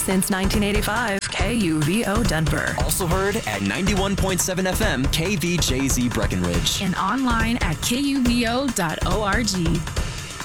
since 1985. KUVO Denver. Also heard at 91.7 FM KVJZ Breckenridge. And online at kuvo.org.